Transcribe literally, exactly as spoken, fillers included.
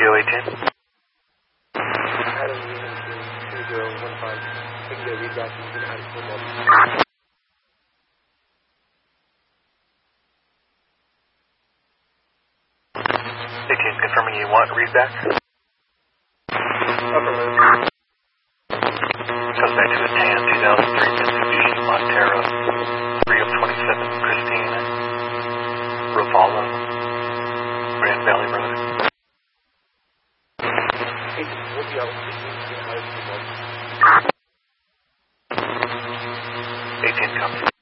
O eighteen. Adam Union two zero one five. Taking the read back from the Adam Union. eighteen, confirming you want read back. Affirmative. Suspect to a tan two thousand three Mitsubishi Montero, three of twenty-seven, Christine Ravallo, Grand Valley Road. We'll be out with eighteen comes.